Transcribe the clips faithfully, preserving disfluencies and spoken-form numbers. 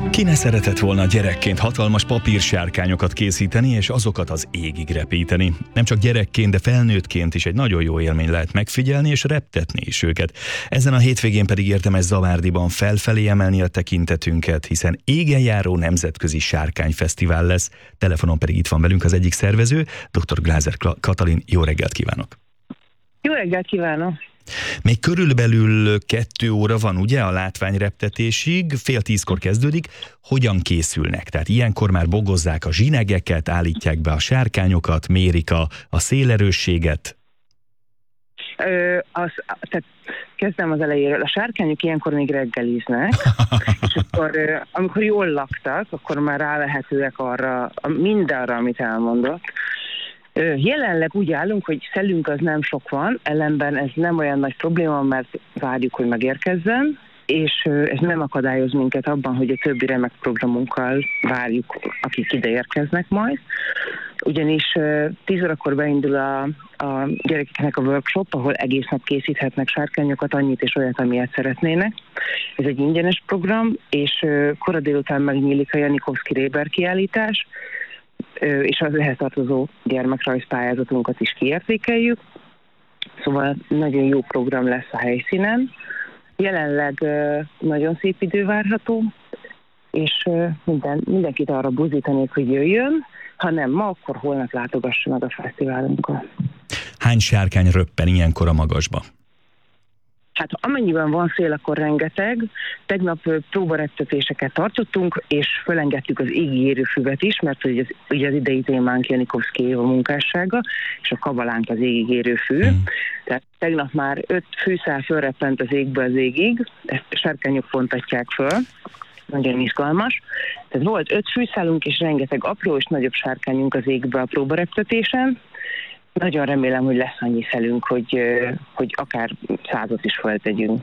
Ki ne szeretett volna gyerekként hatalmas papírsárkányokat készíteni, és azokat az égig repíteni? Nem csak gyerekként, de felnőttként is egy nagyon jó élmény lehet megfigyelni, és reptetni is őket. Ezen a hétvégén pedig érdemes Zavárdiban felfelé emelni a tekintetünket, hiszen égen járó nemzetközi sárkányfesztivál lesz. Telefonon pedig itt van velünk az egyik szervező, dr. Glázer Katalin. Jó reggelt kívánok! Jó reggelt kívánok! Még körülbelül kettő óra van, ugye, a látványreptetésig, fél tízkor kezdődik. Hogyan készülnek? Tehát ilyenkor már bogozzák a zsinegeket, állítják be a sárkányokat, mérik a, a szélerősséget? Ö, az, tehát kezdem az elejéről. A sárkányok ilyenkor még reggeliznek, és akkor, amikor jól laktak, akkor már rávehetőek arra, mindarra, amit elmondott. Jelenleg úgy állunk, hogy szellünk az nem sok van, ellenben ez nem olyan nagy probléma, mert várjuk, hogy megérkezzen, és ez nem akadályoz minket abban, hogy a többi remek programunkkal várjuk, akik ide érkeznek majd. Ugyanis tíz órakor beindul a, a gyerekeknek a workshop, ahol egész nap készíthetnek sárkányokat, annyit és olyat, amilyet szeretnének. Ez egy ingyenes program, és kora délután megnyílik a Janikovszky Réber kiállítás, és az ehhez tartozó gyermekrajzpályázatunkat is kiértékeljük. Szóval nagyon jó program lesz a helyszínen. Jelenleg nagyon szép idő várható, és minden, mindenkit arra buzdítanék, hogy jöjjön, ha nem ma, akkor holnap látogassa meg a fesztiválunkat. Hány sárkány röppen ilyenkor a magasba? Hát amennyiben van szél, akkor rengeteg. Tegnap próbareptetéseket tartottunk, és fölengedtük az égi érő füvet is, mert ugye az, ugye az idei témánk Janikovszky Éva munkássága, és a kabalánk az égi érő fű. Mm. Tehát tegnap már öt fűszál fölreppent az égből az égig, ezt a sárkányok fontatják föl. Nagyon izgalmas. Tehát volt öt fűszálunk, és rengeteg apró és nagyobb sárkányunk az égbe a próbareptetésen. Nagyon remélem, hogy lesz annyi szelünk, hogy, hogy akár százat is feltegyünk.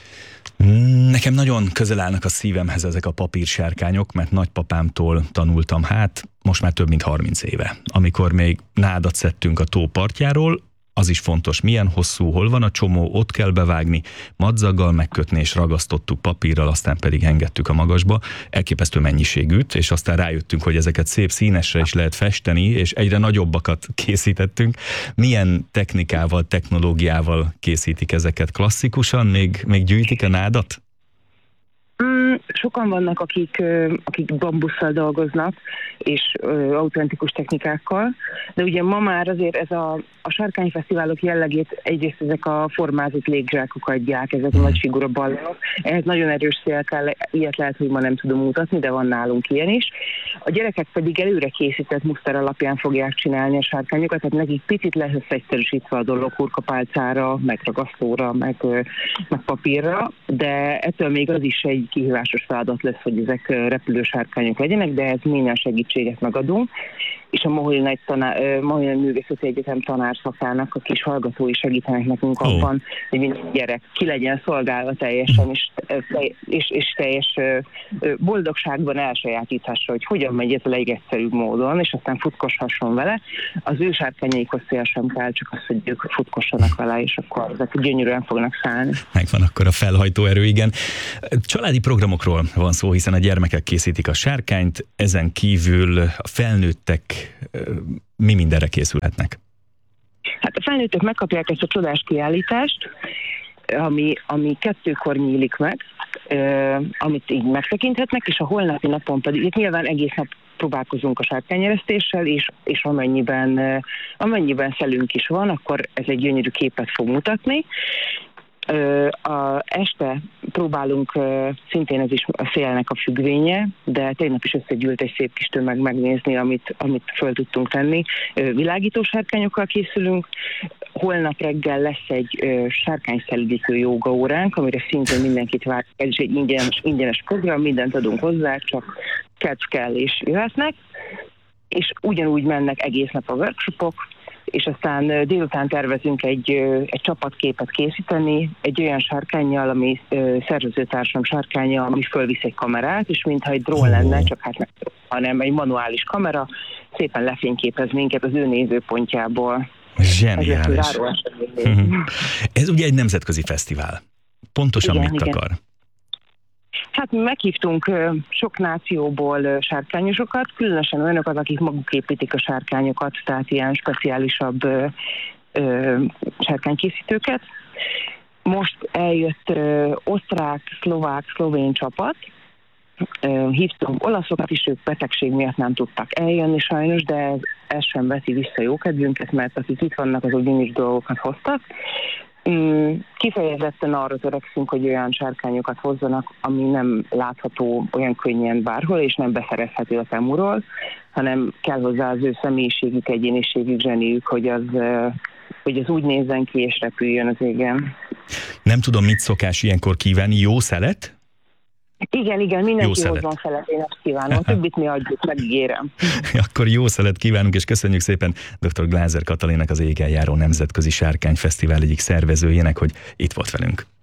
Nekem nagyon közel állnak a szívemhez ezek a papírsárkányok, mert nagypapámtól tanultam, hát most már több mint harminc éve. Amikor még nádat szedtünk a tó partjáról, az is fontos, milyen hosszú, hol van a csomó, ott kell bevágni, madzaggal megkötni, és ragasztottuk papírral, aztán pedig engedtük a magasba. Elképesztő mennyiségűt, és aztán rájöttünk, hogy ezeket szép színesre is lehet festeni, és egyre nagyobbakat készítettünk. Milyen technikával, technológiával készítik ezeket? Klasszikusan? Még, még gyűjtik a nádat? Mm, sokan vannak, akik, akik bambusszal dolgoznak, és ö, autentikus technikákkal, de ugye ma már azért ez a, a sárkányfesztiválok jellegét egyrészt ezek a formázott légzsákok adják, ezek a nagy figura ballonok. Ehhez nagyon erős szél kell, ilyet lehet, hogy ma nem tudom mutatni, de van nálunk ilyen is. A gyerekek pedig előre készített muszter alapján fogják csinálni a sárkányokat, tehát nekik picit lesz egyszerűsítve a dolog hurkapálcára, meg ragasztóra, meg, meg papírra, de ettől még az is egy kihívásos feladat lesz, hogy ezek repülő sárkányok legyenek, de ehhez minden segítséget megadunk. És a Mohyliai tanár, Mohyliai Művészeti Egyetem tanárszakának a kis hallgatói segítenek nekünk oh. abban, hogy minden gyerek ki legyen szolgálva teljesen, és, és, és teljes boldogságban elsajátíthassa, hogy hogyan megy ez a legegyszerűbb módon, és aztán futkoshasson vele. Az ő sárkányaikhoz szél sem kell, csak az, hogy ők futkossanak vele, és akkor ezek gyönyörűen fognak szállni. Megvan akkor a felhajtó erő, igen. Családi programokról van szó, hiszen a gyermekek készítik a sárkányt, ezen kívül a felnőttek mi mindenre készülhetnek? Hát a felnőttek megkapják ezt a csodás kiállítást, ami, ami kettőkor nyílik meg, amit így megtekinthetnek, és a holnapi napon pedig, itt nyilván egész nap próbálkozunk a sárkányeresztéssel, és, és amennyiben, amennyiben szelünk is van, akkor ez egy gyönyörű képet fog mutatni. A este próbálunk, szintén ez is a szélnek a függvénye, de tegnap is összegyűlt egy szép kis tömeg megnézni, amit, amit föl tudtunk tenni. Világító sárkányokkal készülünk. Holnap reggel lesz egy sárkányszelidítő jóga óránk, amire szintén mindenkit vár. Ez is egy ingyenes, ingyenes program, mindent adunk hozzá, csak kedv kell és jöhetnek. És ugyanúgy mennek egész nap a workshopok, és aztán délután tervezünk egy, egy csapatképet készíteni, egy olyan sárkánnyal, ami szervezőtársam sárkánya, ami fölvisz egy kamerát, és mintha egy drón lenne, csak hát nem, hanem egy manuális kamera, szépen lefényképez minket az ő nézőpontjából. Zseniális. Ez ugye egy nemzetközi fesztivál. Pontosan igen, mit igen. akar? Hát mi meghívtunk ö, sok nációból ö, sárkányosokat, különösen olyanokat, akik maguk építik a sárkányokat, tehát ilyen speciálisabb ö, ö, sárkánykészítőket. Most eljött ö, osztrák, szlovák, szlovén csapat, ö, hívtunk olaszokat is, ők betegség miatt nem tudtak eljönni sajnos, de ez, ez sem veszi vissza jókedvünket, mert akik itt vannak, azok bizonyos dolgokat hoztak. Kifejezetten arra törekszünk, hogy olyan sárkányokat hozzanak, ami nem látható olyan könnyen bárhol, és nem beszerezhető a Temuról, hanem kell hozzá az ő személyiségük, egyéniségük, zseniük, hogy az, hogy az úgy nézzen ki és repüljön az égen. Nem tudom, mit szokás ilyenkor kívánni, jó szelet? Igen, igen, mindenki hozzon szelet, én ezt kívánom. Többit mi adjuk, megígérem. Akkor jó szelet kívánunk, és köszönjük szépen dr. Glázer Katalinnak, az Égen járó Nemzetközi Sárkányfesztivál egyik szervezőjének, hogy itt volt velünk.